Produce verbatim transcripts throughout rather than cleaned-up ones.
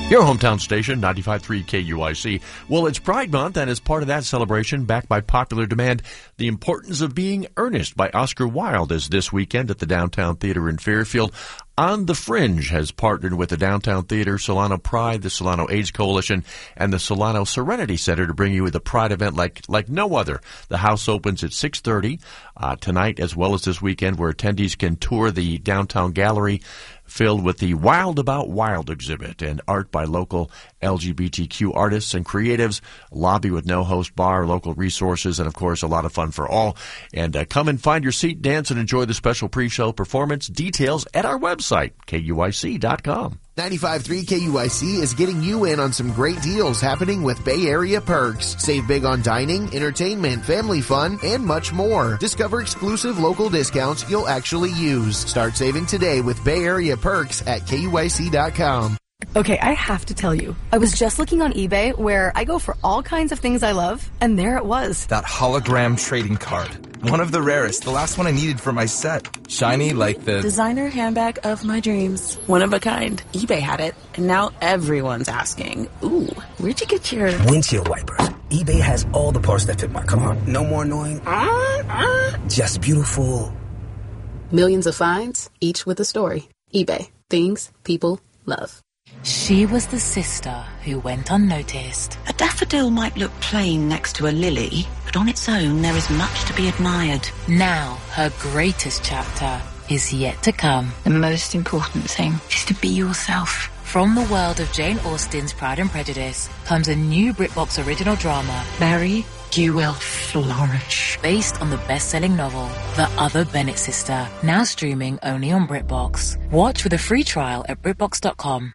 Your hometown station, ninety-five point three K U I C. Well, it's Pride Month, and as part of that celebration, backed by popular demand, The Importance of Being Earnest by Oscar Wilde is this weekend at the Downtown Theater in Fairfield. On the Fringe has partnered with the Downtown Theater, Solano Pride, the Solano AIDS Coalition, and the Solano Serenity Center to bring you the Pride event like like no other. The house opens at six thirty uh, tonight as well as this weekend, where attendees can tour the downtown gallery filled with the Wild About Wild exhibit and art by local L G B T Q artists and creatives, lobby with no-host bar, local resources, and, of course, a lot of fun for all. And uh, come and find your seat, dance, and enjoy the special pre-show performance. Details at our website, K U I C dot com. ninety-five point three K U I C is getting you in on some great deals happening with Bay Area Perks. Save big on dining, entertainment, family fun, and much more. Discover exclusive local discounts you'll actually use. Start saving today with Bay Area Perks at K U I C dot com. Okay, I have to tell you, I was just looking on eBay where I go for all kinds of things I love, and there it was. That hologram trading card. One of the rarest, the last one I needed for my set. Shiny like the designer handbag of my dreams. One of a kind. eBay had it, and now everyone's asking, ooh, where'd you get your windshield wipers? eBay has all the parts that fit my car. No more annoying, uh, uh, just beautiful. Millions of finds, each with a story. eBay. Things people love. She was the sister who went unnoticed. A daffodil might look plain next to a lily, but on its own there is much to be admired. Now her greatest chapter is yet to come. The most important thing is to be yourself. From the world of Jane Austen's Pride and Prejudice comes a new BritBox original drama, Mary, you will flourish. Based on the best-selling novel, The Other Bennett Sister, now streaming only on BritBox. Watch with a free trial at BritBox dot com.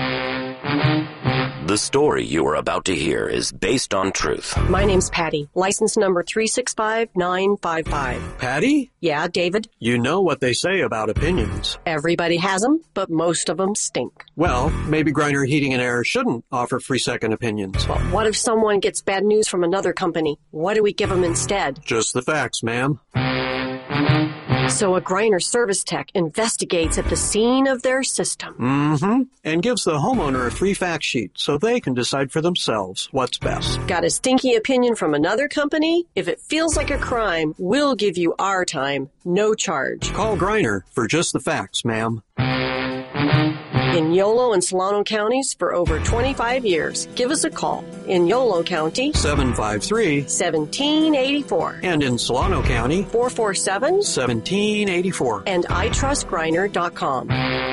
The story you are about to hear is based on truth. My name's Patty, license number three six five nine five five. Patty? Yeah, David? You know what they say about opinions. Everybody has them, but most of them stink. Well, maybe Griner Heating and Air shouldn't offer free second opinions. But what if someone gets bad news from another company? What do we give them instead? Just the facts, ma'am. So a Griner service tech investigates at the scene of their system. Mm-hmm. And gives the homeowner a free fact sheet so they can decide for themselves what's best. Got a stinky opinion from another company? If it feels like a crime, we'll give you our time, no charge. Call Griner for just the facts, ma'am. In Yolo and Solano counties for over twenty-five years. Give us a call. In Yolo County, seven five three, one seven eight four. And in Solano County, four four seven, one seven eight four. And I trust Griner dot com.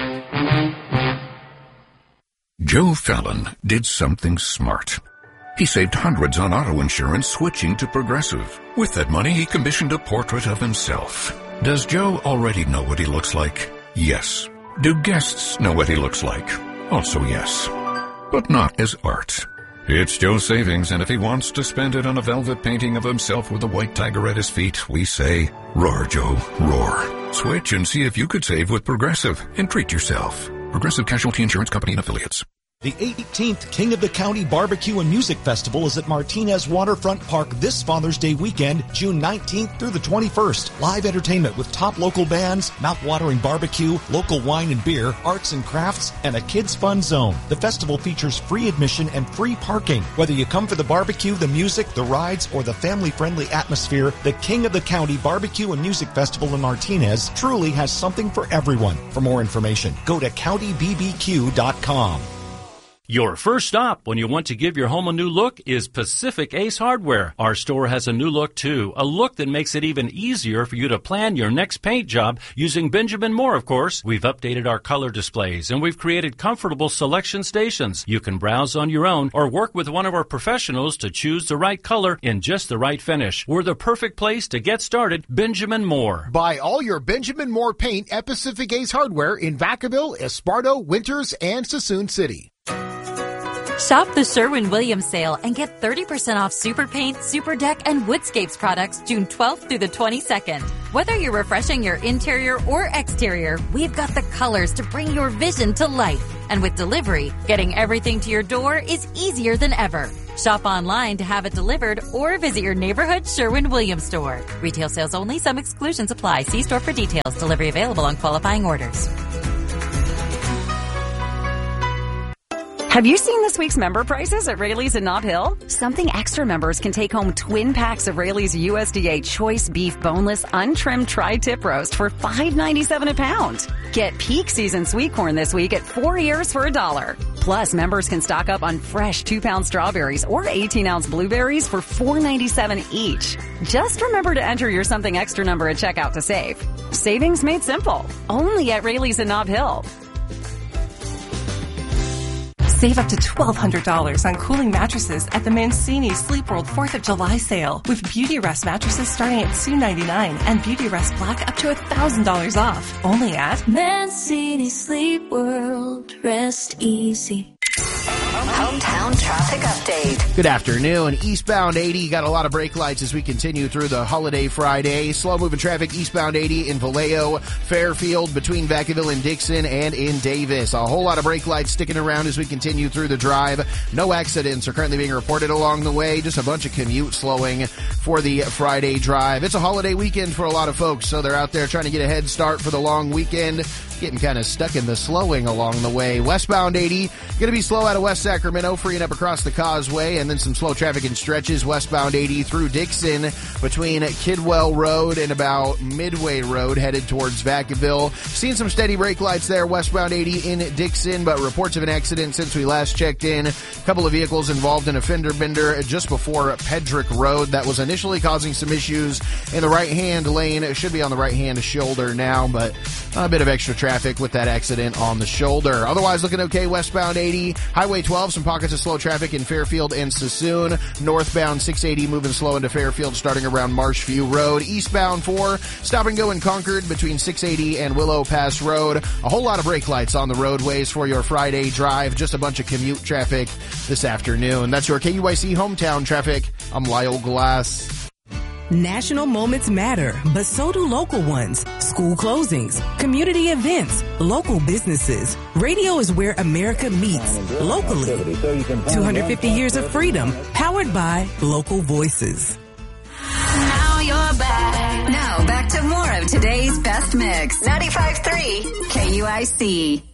Joe Fallon did something smart. He saved hundreds on auto insurance switching to Progressive. With that money, he commissioned a portrait of himself. Does Joe already know what he looks like? Yes. Do guests know what he looks like? Also yes. But not as art. It's Joe's savings, and if he wants to spend it on a velvet painting of himself with a white tiger at his feet, we say, roar, Joe, roar. Switch and see if you could save with Progressive and treat yourself. Progressive Casualty Insurance Company and Affiliates. The eighteenth King of the County Barbecue and Music Festival is at Martinez Waterfront Park this Father's Day weekend, June nineteenth through the twenty-first. Live entertainment with top local bands, mouth-watering barbecue, local wine and beer, arts and crafts, and a kids' fun zone. The festival features free admission and free parking. Whether you come for the barbecue, the music, the rides, or the family-friendly atmosphere, the King of the County Barbecue and Music Festival in Martinez truly has something for everyone. For more information, go to county b b q dot com. Your first stop when you want to give your home a new look is Pacific Ace Hardware. Our store has a new look too, a look that makes it even easier for you to plan your next paint job using Benjamin Moore, of course. We've updated our color displays and we've created comfortable selection stations. You can browse on your own or work with one of our professionals to choose the right color in just the right finish. We're the perfect place to get started. Benjamin Moore. Buy all your Benjamin Moore paint at Pacific Ace Hardware in Vacaville, Esparto, Winters, and Sassoon City. Shop the Sherwin-Williams sale and get thirty percent off Super Paint, Super Deck, and Woodscapes products June twelfth through the twenty-second. Whether you're refreshing your interior or exterior, we've got the colors to bring your vision to life. And with delivery, getting everything to your door is easier than ever. Shop online to have it delivered or visit your neighborhood Sherwin-Williams store. Retail sales only. Some exclusions apply. See store for details. Delivery available on qualifying orders. Have you seen this week's member prices at Rayleigh's in Nob Hill? Something Extra members can take home twin packs of Rayleigh's U S D A Choice Beef Boneless Untrimmed Tri-Tip Roast for five ninety-seven a pound. Get peak season sweet corn this week at four ears for a dollar. Plus, members can stock up on fresh two-pound strawberries or eighteen-ounce blueberries for four ninety-seven each. Just remember to enter your Something Extra number at checkout to save. Savings made simple. Only at Rayleigh's in Nob Hill. Save up to twelve hundred dollars on cooling mattresses at the Mancini Sleep World fourth of July sale with Beauty Rest mattresses starting at two ninety-nine and Beauty Rest Black up to one thousand dollars off. Only at Mancini Sleep World. Rest easy. Hometown traffic update. Good afternoon. Eastbound eighty got a lot of brake lights as we continue through the holiday Friday. Slow moving traffic eastbound eighty in Vallejo, Fairfield, between Vacaville and Dixon, and in Davis. A whole lot of brake lights sticking around as we continue through the drive. No accidents are currently being reported along the way. Just a bunch of commute slowing for the Friday drive. It's a holiday weekend for a lot of folks, so they're out there trying to get a head start for the long weekend. Getting kind of stuck in the slowing along the way. Westbound eighty, going to be slow out of West Sacramento, freeing up across the causeway, and then some slow traffic in stretches westbound eighty through Dixon between Kidwell Road and about Midway Road headed towards Vacaville. Seeing some steady brake lights there westbound eighty in Dixon, but reports of an accident since we last checked in. A couple of vehicles involved in a fender bender just before Pedrick Road that was initially causing some issues in the right-hand lane. It should be on the right-hand shoulder now, but a bit of extra traffic with that accident on the shoulder. Otherwise looking okay westbound eighty. Highway twelve, some pockets of slow traffic in Fairfield and Sassoon. Northbound six eighty moving slow into Fairfield starting around Marshview Road. Eastbound four, stop and go in Concord between six eighty and Willow Pass Road. A whole lot of brake lights on the roadways for your Friday drive. Just a bunch of commute traffic this afternoon. That's your K U I C hometown traffic. I'm Lyle Glass. National moments matter, but so do local ones. School closings, community events, local businesses. Radio is where America meets, locally. two hundred fifty years of freedom, powered by local voices. Now you're back. Now back to more of today's best mix. ninety-five point three K U I C.